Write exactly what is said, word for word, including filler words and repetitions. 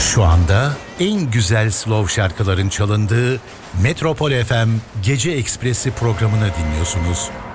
Şu anda en güzel slow şarkıların çalındığı Metropol F M Gece Ekspresi programını dinliyorsunuz.